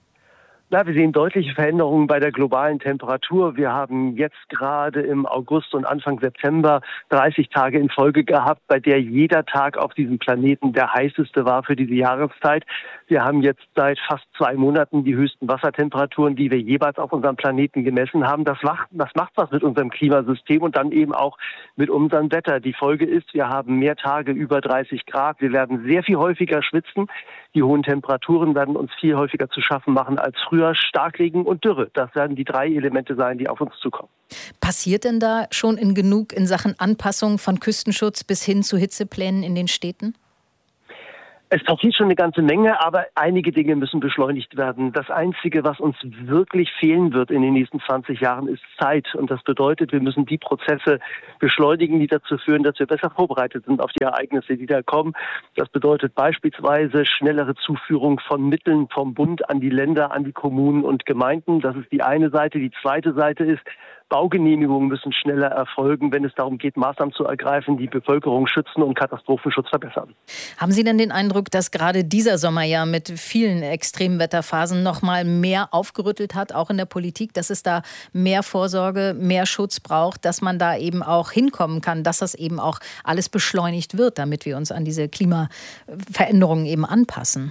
Na, wir sehen deutliche Veränderungen bei der globalen Temperatur. Wir haben jetzt gerade im August und Anfang September dreißig Tage in Folge gehabt, bei der jeder Tag auf diesem Planeten der heißeste war für diese Jahreszeit. Wir haben jetzt seit fast zwei Monaten die höchsten Wassertemperaturen, die wir jeweils auf unserem Planeten gemessen haben. Das macht, das macht was mit unserem Klimasystem und dann eben auch mit unserem Wetter. Die Folge ist, wir haben mehr Tage über dreißig Grad. Wir werden sehr viel häufiger schwitzen. Die hohen Temperaturen werden uns viel häufiger zu schaffen machen als früher. Starkregen und Dürre, das werden die drei Elemente sein, die auf uns zukommen. Passiert denn da schon in genug in Sachen Anpassung von Küstenschutz bis hin zu Hitzeplänen in den Städten? Es passiert schon eine ganze Menge, aber einige Dinge müssen beschleunigt werden. Das Einzige, was uns wirklich fehlen wird in den nächsten zwanzig Jahren, ist Zeit. Und das bedeutet, wir müssen die Prozesse beschleunigen, die dazu führen, dass wir besser vorbereitet sind auf die Ereignisse, die da kommen. Das bedeutet beispielsweise schnellere Zuführung von Mitteln vom Bund an die Länder, an die Kommunen und Gemeinden. Das ist die eine Seite. Die zweite Seite ist, Baugenehmigungen müssen schneller erfolgen, wenn es darum geht, Maßnahmen zu ergreifen, die Bevölkerung schützen und Katastrophenschutz verbessern. Haben Sie denn den Eindruck, dass gerade dieser Sommer ja mit vielen Extremwetterphasen noch mal mehr aufgerüttelt hat, auch in der Politik, dass es da mehr Vorsorge, mehr Schutz braucht, dass man da eben auch hinkommen kann, dass das eben auch alles beschleunigt wird, damit wir uns an diese Klimaveränderungen eben anpassen?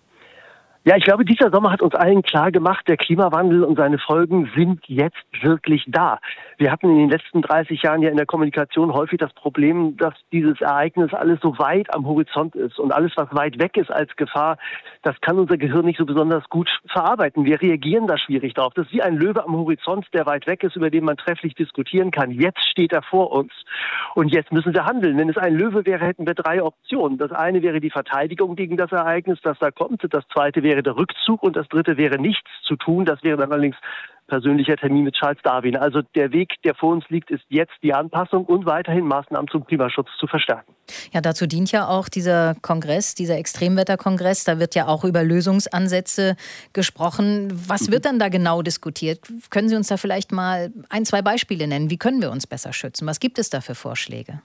Ja, ich glaube, dieser Sommer hat uns allen klar gemacht, der Klimawandel und seine Folgen sind jetzt wirklich da. Wir hatten in den letzten dreißig Jahren ja in der Kommunikation häufig das Problem, dass dieses Ereignis alles so weit am Horizont ist. Und alles, was weit weg ist als Gefahr, das kann unser Gehirn nicht so besonders gut verarbeiten. Wir reagieren da schwierig drauf. Das ist wie ein Löwe am Horizont, der weit weg ist, über den man trefflich diskutieren kann. Jetzt steht er vor uns. Und jetzt müssen wir handeln. Wenn es ein Löwe wäre, hätten wir drei Optionen. Das eine wäre die Verteidigung gegen das Ereignis, das da kommt. Das zweite wäre der Rückzug und das dritte wäre nichts zu tun. Das wäre dann allerdings persönlicher Termin mit Charles Darwin. Also der Weg, der vor uns liegt, ist jetzt die Anpassung und weiterhin Maßnahmen zum Klimaschutz zu verstärken. Ja, dazu dient ja auch dieser Kongress, dieser Extremwetterkongress. Da wird ja auch über Lösungsansätze gesprochen. Was wird dann da genau diskutiert? Können Sie uns da vielleicht mal ein, zwei Beispiele nennen? Wie können wir uns besser schützen? Was gibt es da für Vorschläge?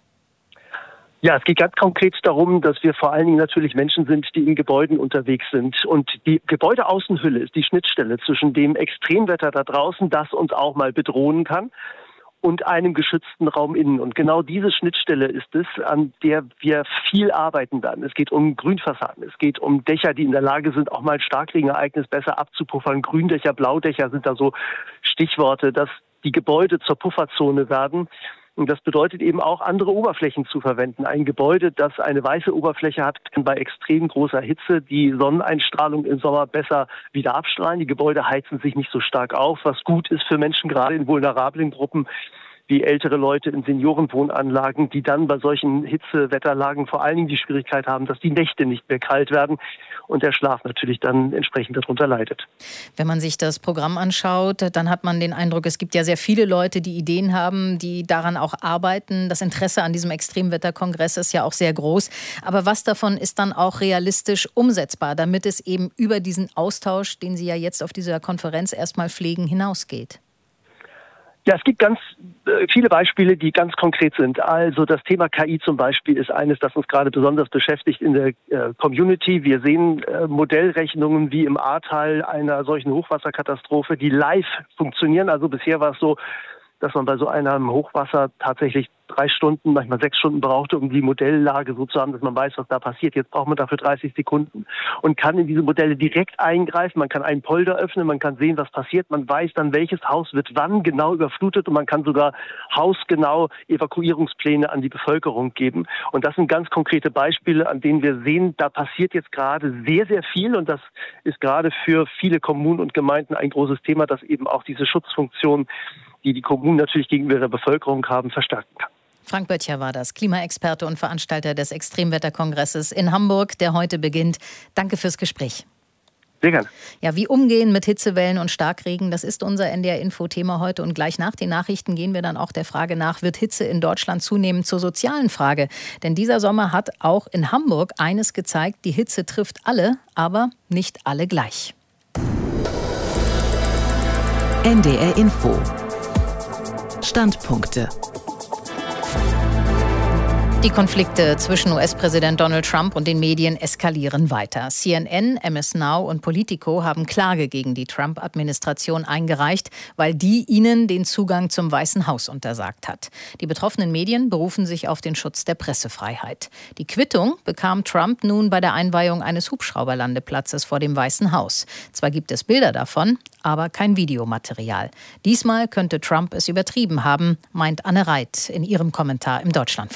Ja, es geht ganz konkret darum, dass wir vor allen Dingen natürlich Menschen sind, die in Gebäuden unterwegs sind. Und die Gebäudeaußenhülle ist die Schnittstelle zwischen dem Extremwetter da draußen, das uns auch mal bedrohen kann, und einem geschützten Raum innen. Und genau diese Schnittstelle ist es, an der wir viel arbeiten werden. Es geht um Grünfassaden, es geht um Dächer, die in der Lage sind, auch mal ein Starkregenereignis besser abzupuffern. Gründächer, Blaudächer sind da so Stichworte, dass die Gebäude zur Pufferzone werden. Und das bedeutet eben auch, andere Oberflächen zu verwenden. Ein Gebäude, das eine weiße Oberfläche hat, kann bei extrem großer Hitze die Sonneneinstrahlung im Sommer besser wieder abstrahlen. Die Gebäude heizen sich nicht so stark auf, was gut ist für Menschen, gerade in vulnerablen Gruppen, wie ältere Leute in Seniorenwohnanlagen, die dann bei solchen Hitzewetterlagen vor allen Dingen die Schwierigkeit haben, dass die Nächte nicht mehr kalt werden und der Schlaf natürlich dann entsprechend darunter leidet. Wenn man sich das Programm anschaut, dann hat man den Eindruck, es gibt ja sehr viele Leute, die Ideen haben, die daran auch arbeiten. Das Interesse an diesem Extremwetterkongress ist ja auch sehr groß. Aber was davon ist dann auch realistisch umsetzbar, damit es eben über diesen Austausch, den Sie ja jetzt auf dieser Konferenz erstmal pflegen, hinausgeht? Ja, es gibt ganz äh, viele Beispiele, die ganz konkret sind. Also das Thema K I zum Beispiel ist eines, das uns gerade besonders beschäftigt in der äh, Community. Wir sehen äh, Modellrechnungen wie im Ahrtal einer solchen Hochwasserkatastrophe, die live funktionieren. Also bisher war es so, dass man bei so einem Hochwasser tatsächlich drei Stunden, manchmal sechs Stunden brauchte, um die Modelllage so zu haben, dass man weiß, was da passiert. Jetzt braucht man dafür dreißig Sekunden und kann in diese Modelle direkt eingreifen. Man kann einen Polder öffnen, man kann sehen, was passiert. Man weiß dann, welches Haus wird wann genau überflutet und man kann sogar hausgenau Evakuierungspläne an die Bevölkerung geben. Und das sind ganz konkrete Beispiele, an denen wir sehen, da passiert jetzt gerade sehr, sehr viel und das ist gerade für viele Kommunen und Gemeinden ein großes Thema, dass eben auch diese Schutzfunktion, die die Kommunen natürlich gegenüber der Bevölkerung haben, verstärken kann. Frank Böttcher war das, Klimaexperte und Veranstalter des Extremwetterkongresses in Hamburg, der heute beginnt. Danke fürs Gespräch. Sehr gerne. Ja, wie umgehen mit Hitzewellen und Starkregen, das ist unser N D R-Info-Thema heute. Und gleich nach den Nachrichten gehen wir dann auch der Frage nach, wird Hitze in Deutschland zunehmend zur sozialen Frage? Denn dieser Sommer hat auch in Hamburg eines gezeigt, die Hitze trifft alle, aber nicht alle gleich. N D R-Info. Standpunkte. Die Konflikte zwischen U S-Präsident Donald Trump und den Medien eskalieren weiter. C N N, M S Now und Politico haben Klage gegen die Trump-Administration eingereicht, weil die ihnen den Zugang zum Weißen Haus untersagt hat. Die betroffenen Medien berufen sich auf den Schutz der Pressefreiheit. Die Quittung bekam Trump nun bei der Einweihung eines Hubschrauberlandeplatzes vor dem Weißen Haus. Zwar gibt es Bilder davon, aber kein Videomaterial. Diesmal könnte Trump es übertrieben haben, meint Anne Reit in ihrem Kommentar im Deutschlandfunk.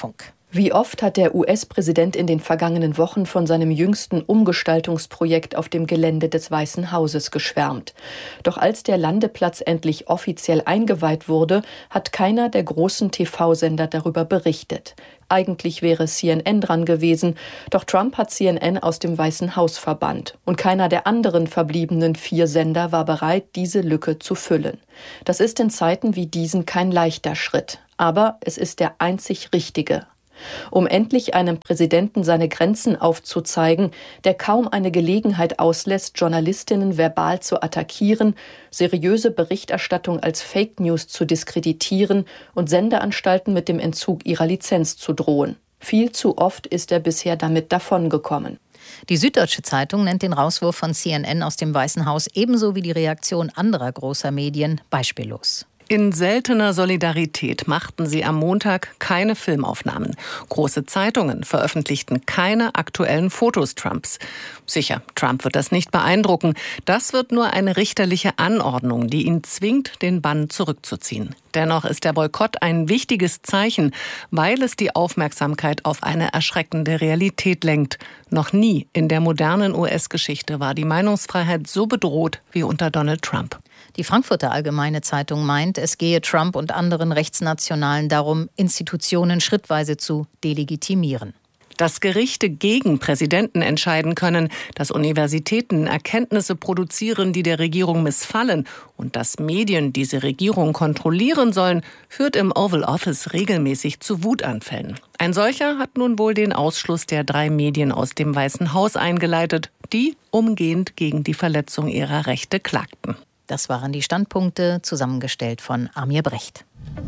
Wie oft hat der U S-Präsident in den vergangenen Wochen von seinem jüngsten Umgestaltungsprojekt auf dem Gelände des Weißen Hauses geschwärmt. Doch als der Landeplatz endlich offiziell eingeweiht wurde, hat keiner der großen T V-Sender darüber berichtet. Eigentlich wäre C N N dran gewesen, doch Trump hat C N N aus dem Weißen Haus verbannt. Und keiner der anderen verbliebenen vier Sender war bereit, diese Lücke zu füllen. Das ist in Zeiten wie diesen kein leichter Schritt. Aber es ist der einzig richtige. Um endlich einem Präsidenten seine Grenzen aufzuzeigen, der kaum eine Gelegenheit auslässt, Journalistinnen verbal zu attackieren, seriöse Berichterstattung als Fake News zu diskreditieren und Sendeanstalten mit dem Entzug ihrer Lizenz zu drohen. Viel zu oft ist er bisher damit davongekommen. Die Süddeutsche Zeitung nennt den Rauswurf von C N N aus dem Weißen Haus ebenso wie die Reaktion anderer großer Medien beispiellos. In seltener Solidarität machten sie am Montag keine Filmaufnahmen. Große Zeitungen veröffentlichten keine aktuellen Fotos Trumps. Sicher, Trump wird das nicht beeindrucken. Das wird nur eine richterliche Anordnung, die ihn zwingt, den Bann zurückzuziehen. Dennoch ist der Boykott ein wichtiges Zeichen, weil es die Aufmerksamkeit auf eine erschreckende Realität lenkt. Noch nie in der modernen U S-Geschichte war die Meinungsfreiheit so bedroht wie unter Donald Trump. Die Frankfurter Allgemeine Zeitung meint, es gehe Trump und anderen Rechtsnationalen darum, Institutionen schrittweise zu delegitimieren. Dass Gerichte gegen Präsidenten entscheiden können, dass Universitäten Erkenntnisse produzieren, die der Regierung missfallen und dass Medien diese Regierung kontrollieren sollen, führt im Oval Office regelmäßig zu Wutanfällen. Ein solcher hat nun wohl den Ausschluss der drei Medien aus dem Weißen Haus eingeleitet, die umgehend gegen die Verletzung ihrer Rechte klagten. Das waren die Standpunkte, zusammengestellt von Amir Brecht.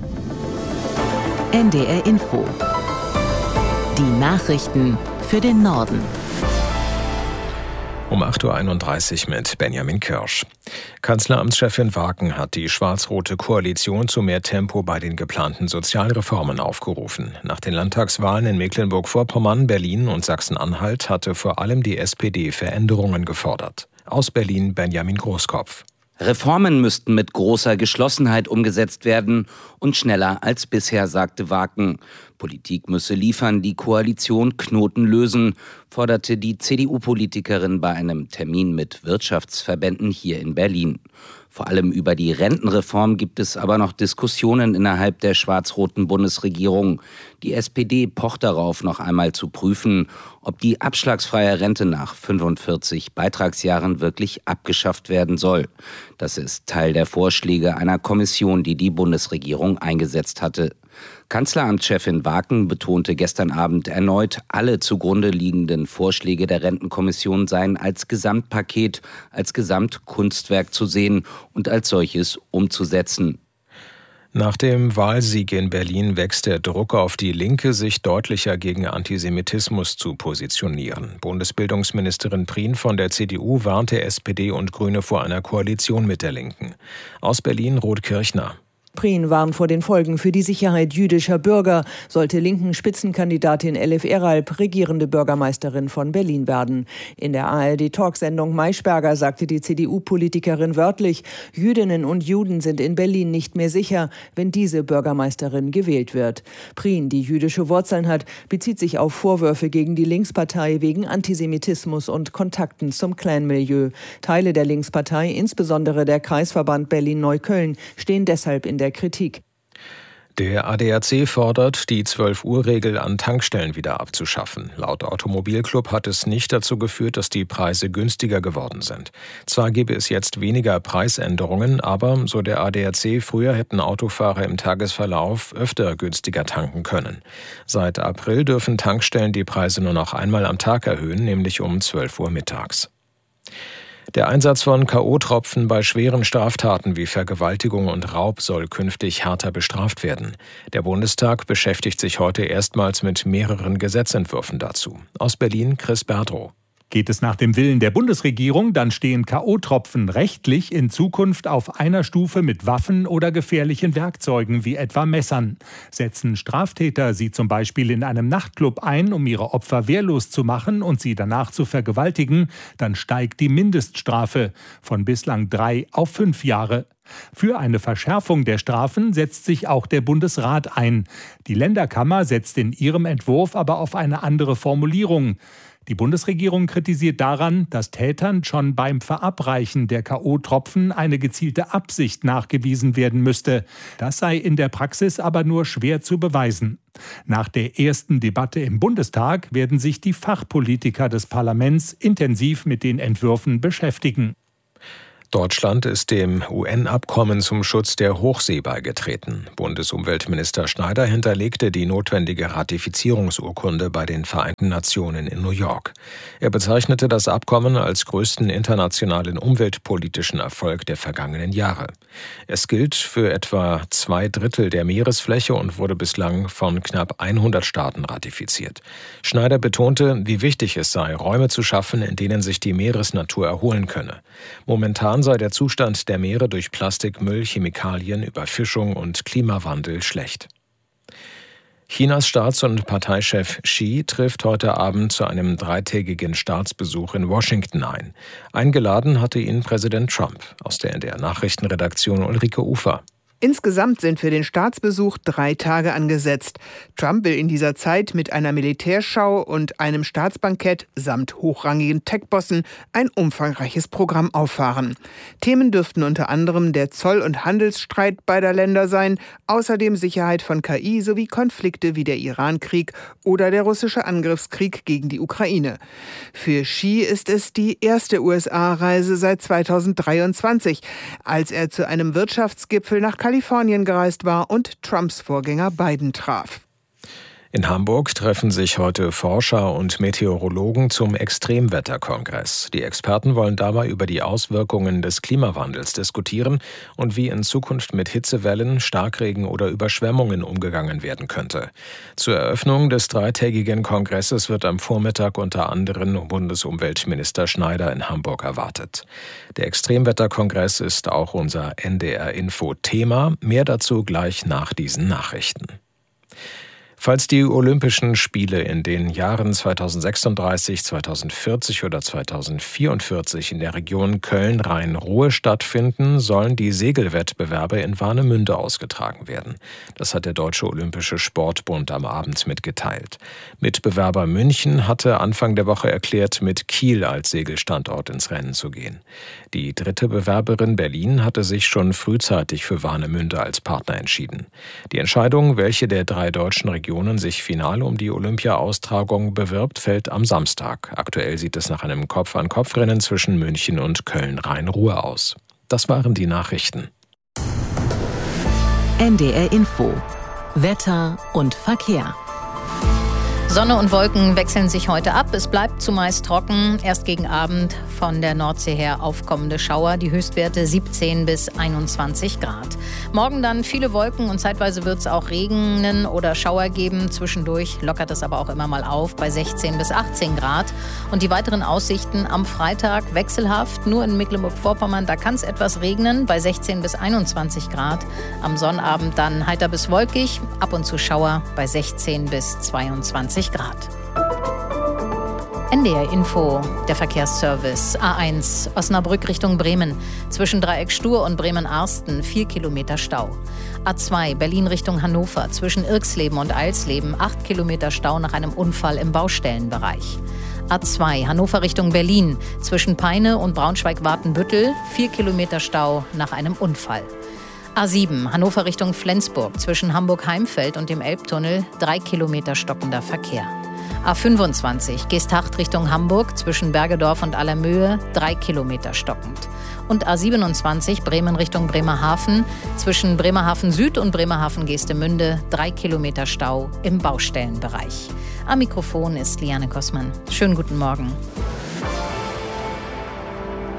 N D R Info. Die Nachrichten für den Norden. Um acht Uhr einunddreißig mit Benjamin Kirsch. Kanzleramtschefin Wagen hat die schwarz-rote Koalition zu mehr Tempo bei den geplanten Sozialreformen aufgerufen. Nach den Landtagswahlen in Mecklenburg-Vorpommern, Berlin und Sachsen-Anhalt hatte vor allem die S P D Veränderungen gefordert. Aus Berlin Benjamin Großkopf. Reformen müssten mit großer Geschlossenheit umgesetzt werden und schneller als bisher, sagte Wagen. Politik müsse liefern, die Koalition Knoten lösen, forderte die C D U-Politikerin bei einem Termin mit Wirtschaftsverbänden hier in Berlin. Vor allem über die Rentenreform gibt es aber noch Diskussionen innerhalb der schwarz-roten Bundesregierung. Die S P D pocht darauf, noch einmal zu prüfen, ob die abschlagsfreie Rente nach fünfundvierzig Beitragsjahren wirklich abgeschafft werden soll. Das ist Teil der Vorschläge einer Kommission, die die Bundesregierung eingesetzt hatte. Kanzleramtschefin Wagen betonte gestern Abend erneut, alle zugrunde liegenden Vorschläge der Rentenkommission seien als Gesamtpaket, als Gesamtkunstwerk zu sehen und als solches umzusetzen. Nach dem Wahlsieg in Berlin wächst der Druck auf die Linke, sich deutlicher gegen Antisemitismus zu positionieren. Bundesbildungsministerin Prien von der C D U warnte S P D und Grüne vor einer Koalition mit der Linken. Aus Berlin Ruth Kirchner. Prien warnt vor den Folgen für die Sicherheit jüdischer Bürger, sollte linken Spitzenkandidatin Elif Eralp regierende Bürgermeisterin von Berlin werden. In der A R D-Talksendung Maischberger sagte die C D U-Politikerin wörtlich, Jüdinnen und Juden sind in Berlin nicht mehr sicher, wenn diese Bürgermeisterin gewählt wird. Prien, die jüdische Wurzeln hat, bezieht sich auf Vorwürfe gegen die Linkspartei wegen Antisemitismus und Kontakten zum Clan-Milieu. Teile der Linkspartei, insbesondere der Kreisverband Berlin-Neukölln, stehen deshalb in der Kritik. Der A D A C fordert, die zwölf-Uhr-Regel an Tankstellen wieder abzuschaffen. Laut Automobilclub hat es nicht dazu geführt, dass die Preise günstiger geworden sind. Zwar gäbe es jetzt weniger Preisänderungen, aber, so der A D A C, früher hätten Autofahrer im Tagesverlauf öfter günstiger tanken können. Seit April dürfen Tankstellen die Preise nur noch einmal am Tag erhöhen, nämlich um zwölf Uhr mittags. Der Einsatz von K O-Tropfen bei schweren Straftaten wie Vergewaltigung und Raub soll künftig härter bestraft werden. Der Bundestag beschäftigt sich heute erstmals mit mehreren Gesetzentwürfen dazu. Aus Berlin Chris Berdrow. Geht es nach dem Willen der Bundesregierung, dann stehen K O-Tropfen rechtlich in Zukunft auf einer Stufe mit Waffen oder gefährlichen Werkzeugen wie etwa Messern. Setzen Straftäter sie zum Beispiel in einem Nachtclub ein, um ihre Opfer wehrlos zu machen und sie danach zu vergewaltigen, dann steigt die Mindeststrafe von bislang drei auf fünf Jahre. Für eine Verschärfung der Strafen setzt sich auch der Bundesrat ein. Die Länderkammer setzt in ihrem Entwurf aber auf eine andere Formulierung. Die Bundesregierung kritisiert daran, dass Tätern schon beim Verabreichen der K O-Tropfen eine gezielte Absicht nachgewiesen werden müsste. Das sei in der Praxis aber nur schwer zu beweisen. Nach der ersten Debatte im Bundestag werden sich die Fachpolitiker des Parlaments intensiv mit den Entwürfen beschäftigen. Deutschland ist dem U N-Abkommen zum Schutz der Hochsee beigetreten. Bundesumweltminister Schneider hinterlegte die notwendige Ratifizierungsurkunde bei den Vereinten Nationen in New York. Er bezeichnete das Abkommen als größten internationalen umweltpolitischen Erfolg der vergangenen Jahre. Es gilt für etwa zwei Drittel der Meeresfläche und wurde bislang von knapp hundert Staaten ratifiziert. Schneider betonte, wie wichtig es sei, Räume zu schaffen, in denen sich die Meeresnatur erholen könne. Momentan sei der Zustand der Meere durch Plastikmüll, Chemikalien, Überfischung und Klimawandel schlecht. Chinas Staats- und Parteichef Xi trifft heute Abend zu einem dreitägigen Staatsbesuch in Washington ein. Eingeladen hatte ihn Präsident Trump. Aus der N D R-Nachrichtenredaktion Ulrike Ufer. Insgesamt sind für den Staatsbesuch drei Tage angesetzt. Trump will in dieser Zeit mit einer Militärschau und einem Staatsbankett samt hochrangigen Tech-Bossen ein umfangreiches Programm auffahren. Themen dürften unter anderem der Zoll- und Handelsstreit beider Länder sein, außerdem Sicherheit von K I sowie Konflikte wie der Iran-Krieg oder der russische Angriffskrieg gegen die Ukraine. Für Xi ist es die erste U S A-Reise seit zweitausenddreiundzwanzig, als er zu einem Wirtschaftsgipfel nach Kalifornien gereist war und Trumps Vorgänger Biden traf. In Hamburg treffen sich heute Forscher und Meteorologen zum Extremwetterkongress. Die Experten wollen dabei über die Auswirkungen des Klimawandels diskutieren und wie in Zukunft mit Hitzewellen, Starkregen oder Überschwemmungen umgegangen werden könnte. Zur Eröffnung des dreitägigen Kongresses wird am Vormittag unter anderem Bundesumweltminister Schneider in Hamburg erwartet. Der Extremwetterkongress ist auch unser N D R-Info-Thema. Mehr dazu gleich nach diesen Nachrichten. Falls die Olympischen Spiele in den Jahren zweitausendsechsunddreißig, zweitausendvierzig oder zweitausendvierundvierzig in der Region Köln-Rhein-Ruhr stattfinden, sollen die Segelwettbewerbe in Warnemünde ausgetragen werden. Das hat der Deutsche Olympische Sportbund am Abend mitgeteilt. Mitbewerber München hatte Anfang der Woche erklärt, mit Kiel als Segelstandort ins Rennen zu gehen. Die dritte Bewerberin Berlin hatte sich schon frühzeitig für Warnemünde als Partner entschieden. Die Entscheidung, welche der drei deutschen Regionen sich final um die Olympia-Austragung bewirbt, fällt am Samstag. Aktuell sieht es nach einem Kopf-an-Kopf-Rennen zwischen München und Köln-Rhein-Ruhr aus. Das waren die Nachrichten. N D R Info. Wetter und Verkehr. Sonne und Wolken wechseln sich heute ab. Es bleibt zumeist trocken. Erst gegen Abend von der Nordsee her aufkommende Schauer. Die Höchstwerte siebzehn bis einundzwanzig Grad. Morgen dann viele Wolken und zeitweise wird es auch regnen oder Schauer geben. Zwischendurch lockert es aber auch immer mal auf bei sechzehn bis achtzehn Grad. Und die weiteren Aussichten am Freitag wechselhaft. Nur in Mecklenburg-Vorpommern, da kann es etwas regnen bei sechzehn bis einundzwanzig Grad. Am Sonnabend dann heiter bis wolkig. Ab und zu Schauer bei sechzehn bis zweiundzwanzig Grad. N D R Info, der Verkehrsservice. A eins, Osnabrück Richtung Bremen. Zwischen Dreieck Stur und Bremen-Arsten vier Kilometer Stau. A zwei, Berlin Richtung Hannover. Zwischen Irxleben und Eilsleben acht Kilometer Stau nach einem Unfall im Baustellenbereich. A zwei, Hannover Richtung Berlin. Zwischen Peine und Braunschweig-Watenbüttel vier Kilometer Stau nach einem Unfall. A sieben, Hannover Richtung Flensburg. Zwischen Hamburg-Heimfeld und dem Elbtunnel drei Kilometer stockender Verkehr. A fünfundzwanzig, Geesthacht Richtung Hamburg. Zwischen Bergedorf und Allermöhe drei Kilometer stockend. Und A siebenundzwanzig, Bremen Richtung Bremerhaven. Zwischen Bremerhaven Süd und Bremerhaven Geestemünde drei Kilometer Stau im Baustellenbereich. Am Mikrofon ist Liane Kossmann. Schönen guten Morgen.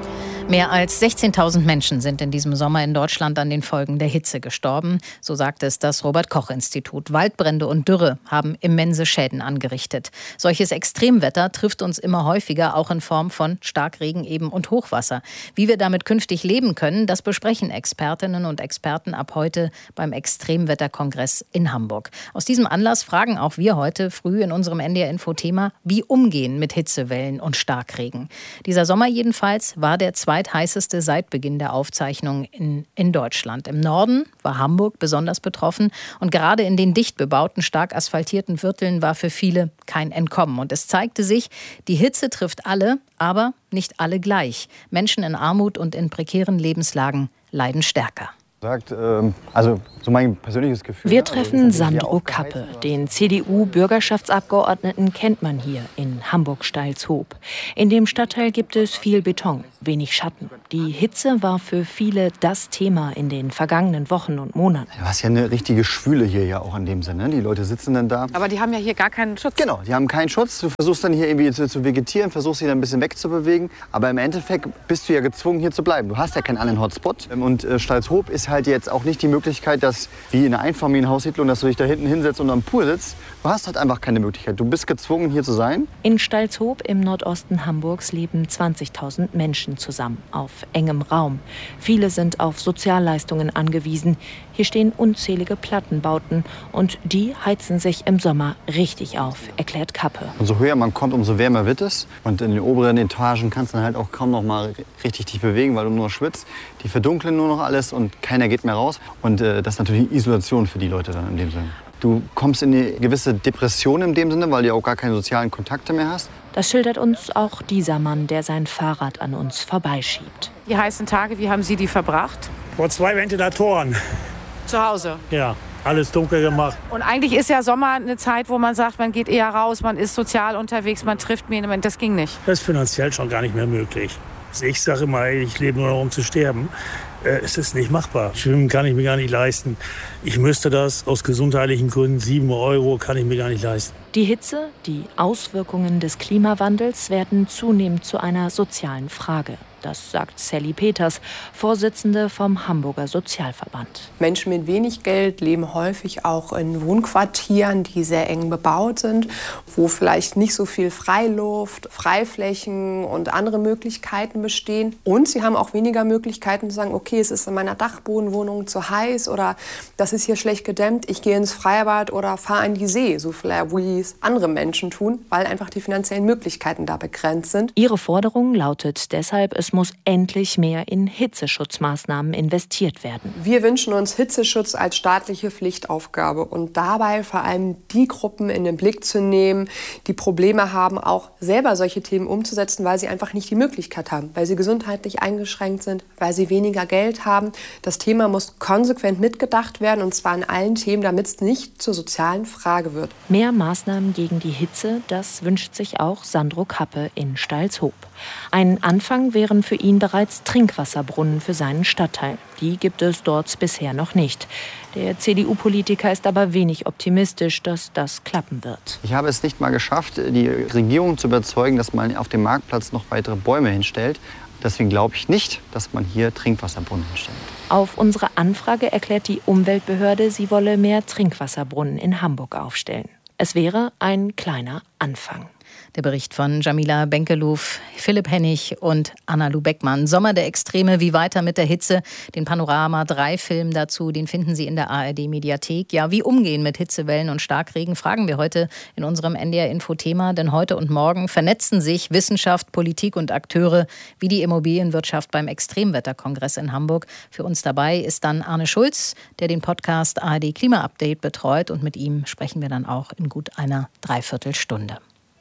Mehr als sechzehntausend Menschen sind in diesem Sommer in Deutschland an den Folgen der Hitze gestorben. So sagt es das Robert-Koch-Institut. Waldbrände und Dürre haben immense Schäden angerichtet. Solches Extremwetter trifft uns immer häufiger, auch in Form von Starkregen eben und Hochwasser. Wie wir damit künftig leben können, das besprechen Expertinnen und Experten ab heute beim Extremwetterkongress in Hamburg. Aus diesem Anlass fragen auch wir heute früh in unserem N D R-Info-Thema, wie umgehen mit Hitzewellen und Starkregen. Dieser Sommer jedenfalls war der zweite heißeste seit Beginn der Aufzeichnung in, in Deutschland. Im Norden war Hamburg besonders betroffen und gerade in den dicht bebauten, stark asphaltierten Vierteln war für viele kein Entkommen. Und es zeigte sich, die Hitze trifft alle, aber nicht alle gleich. Menschen in Armut und in prekären Lebenslagen leiden stärker. Sagt, ähm, also so mein persönliches Gefühl. Wir treffen Sandro Kappe, den C D U-Bürgerschaftsabgeordneten kennt man hier in Hamburg-Steilshoop. In dem Stadtteil gibt es viel Beton, wenig Schatten. Die Hitze war für viele das Thema in den vergangenen Wochen und Monaten. Du hast ja eine richtige Schwüle hier ja auch in dem Sinne. Die Leute sitzen dann da. Aber die haben ja hier gar keinen Schutz. Genau, die haben keinen Schutz. Du versuchst dann hier irgendwie zu, zu vegetieren, versuchst dich dann ein bisschen wegzubewegen. Aber im Endeffekt bist du ja gezwungen, hier zu bleiben. Du hast ja keinen anderen Hotspot. Und äh, Steilshoop ist halt jetzt auch nicht die Möglichkeit, dass wie in einer Einfamilienhaussiedlung, dass du dich da hinten hinsetzt und am Pool sitzt. Du hast halt einfach keine Möglichkeit. Du bist gezwungen, hier zu sein. In Steilshoop im Nordosten Hamburgs leben zwanzigtausend Menschen zusammen auf engem Raum. Viele sind auf Sozialleistungen angewiesen. Hier stehen unzählige Plattenbauten und die heizen sich im Sommer richtig auf, erklärt Kappe. Und so höher man kommt, umso wärmer wird es. Und in den oberen Etagen kannst du dann halt auch kaum noch mal richtig dich bewegen, weil du nur schwitzt. Die verdunkeln nur noch alles und keiner geht mehr raus. Und äh, das ist natürlich Isolation für die Leute dann in dem Sinne. Du kommst in eine gewisse Depression in dem Sinne, weil du auch gar keine sozialen Kontakte mehr hast. Das schildert uns auch dieser Mann, der sein Fahrrad an uns vorbeischiebt. Die heißen Tage, wie haben Sie die verbracht? Vor zwei Ventilatoren. Zu Hause? Ja, alles dunkel gemacht. Und eigentlich ist ja Sommer eine Zeit, wo man sagt, man geht eher raus, man ist sozial unterwegs, man trifft jemanden. Das ging nicht. Das ist finanziell schon gar nicht mehr möglich. Ich sage immer, ich lebe nur noch, um zu sterben. Es ist nicht machbar. Schwimmen kann ich mir gar nicht leisten. Ich müsste das aus gesundheitlichen Gründen, sieben Euro kann ich mir gar nicht leisten. Die Hitze, die Auswirkungen des Klimawandels werden zunehmend zu einer sozialen Frage. Das sagt Sally Peters, Vorsitzende vom Hamburger Sozialverband. Menschen mit wenig Geld leben häufig auch in Wohnquartieren, die sehr eng bebaut sind, wo vielleicht nicht so viel Freiluft, Freiflächen und andere Möglichkeiten bestehen. Und sie haben auch weniger Möglichkeiten zu sagen, okay, es ist in meiner Dachbodenwohnung zu heiß oder das ist hier schlecht gedämmt, ich gehe ins Freibad oder fahre an die See, so vielleicht wie es andere Menschen tun, weil einfach die finanziellen Möglichkeiten da begrenzt sind. Ihre Forderung lautet deshalb, es muss endlich mehr in Hitzeschutzmaßnahmen investiert werden. Wir wünschen uns Hitzeschutz als staatliche Pflichtaufgabe und dabei vor allem die Gruppen in den Blick zu nehmen, die Probleme haben, auch selber solche Themen umzusetzen, weil sie einfach nicht die Möglichkeit haben, weil sie gesundheitlich eingeschränkt sind, weil sie weniger Geld haben. Das Thema muss konsequent mitgedacht werden und zwar in allen Themen, damit es nicht zur sozialen Frage wird. Mehr Maßnahmen gegen die Hitze, das wünscht sich auch Sandro Kappe in Steilshoop. Ein Anfang wären für ihn bereits Trinkwasserbrunnen für seinen Stadtteil. Die gibt es dort bisher noch nicht. Der C D U-Politiker ist aber wenig optimistisch, dass das klappen wird. Ich habe es nicht mal geschafft, die Regierung zu überzeugen, dass man auf dem Marktplatz noch weitere Bäume hinstellt. Deswegen glaube ich nicht, dass man hier Trinkwasserbrunnen hinstellt. Auf unsere Anfrage erklärt die Umweltbehörde, sie wolle mehr Trinkwasserbrunnen in Hamburg aufstellen. Es wäre ein kleiner Anfang. Der Bericht von Jamila Benkelouf, Philipp Hennig und Anna-Lu Beckmann. Sommer der Extreme, wie weiter mit der Hitze? Den Panorama drei Film dazu, den finden Sie in der A R D-Mediathek. Ja, wie umgehen mit Hitzewellen und Starkregen, fragen wir heute in unserem N D R-Info-Thema. Denn heute und morgen vernetzen sich Wissenschaft, Politik und Akteure wie die Immobilienwirtschaft beim Extremwetterkongress in Hamburg. Für uns dabei ist dann Arne Schulz, der den Podcast A R D Klima-Update betreut. Und mit ihm sprechen wir dann auch in gut einer Dreiviertelstunde.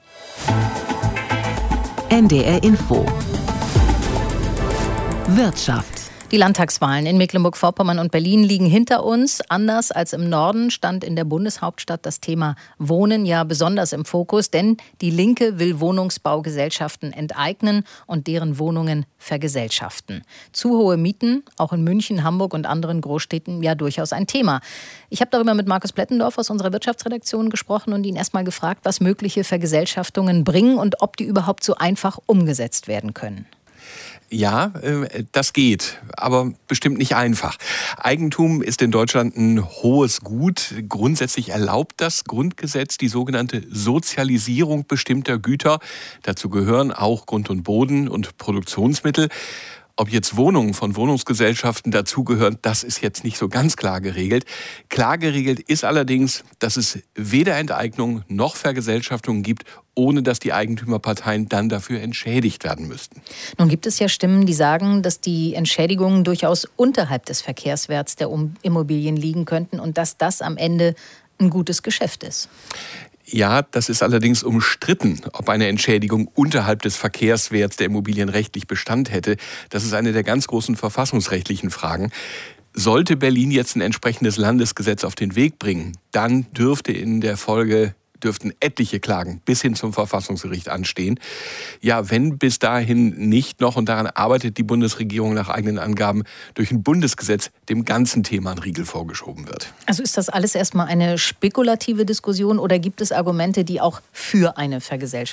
N D R Info Wirtschaft. Die Landtagswahlen in Mecklenburg-Vorpommern und Berlin liegen hinter uns. Anders als im Norden stand in der Bundeshauptstadt das Thema Wohnen ja besonders im Fokus, denn die Linke will Wohnungsbaugesellschaften enteignen und deren Wohnungen vergesellschaften. Zu hohe Mieten, auch in München, Hamburg und anderen Großstädten, ja durchaus ein Thema. Ich habe darüber mit Markus Plettendorf aus unserer Wirtschaftsredaktion gesprochen und ihn erst mal gefragt, was mögliche Vergesellschaftungen bringen und ob die überhaupt so einfach umgesetzt werden können. Ja, das geht, aber bestimmt nicht einfach. Eigentum ist in Deutschland ein hohes Gut. Grundsätzlich erlaubt das Grundgesetz die sogenannte Sozialisierung bestimmter Güter. Dazu gehören auch Grund und Boden und Produktionsmittel. Ob jetzt Wohnungen von Wohnungsgesellschaften dazugehören, das ist jetzt nicht so ganz klar geregelt. Klar geregelt ist allerdings, dass es weder Enteignung noch Vergesellschaftung gibt, ohne dass die Eigentümerparteien dann dafür entschädigt werden müssten. Nun gibt es ja Stimmen, die sagen, dass die Entschädigungen durchaus unterhalb des Verkehrswerts der Immobilien liegen könnten und dass das am Ende ein gutes Geschäft ist. Ja, das ist allerdings umstritten, ob eine Entschädigung unterhalb des Verkehrswerts der Immobilien rechtlich Bestand hätte. Das ist eine der ganz großen verfassungsrechtlichen Fragen. Sollte Berlin jetzt ein entsprechendes Landesgesetz auf den Weg bringen, dann dürfte in der Folge dürften etliche Klagen bis hin zum Verfassungsgericht anstehen. Ja, wenn bis dahin nicht noch, und daran arbeitet die Bundesregierung nach eigenen Angaben, durch ein Bundesgesetz dem ganzen Thema ein Riegel vorgeschoben wird. Also ist das alles erstmal eine spekulative Diskussion oder gibt es Argumente, die auch für eine Vergesellschaftung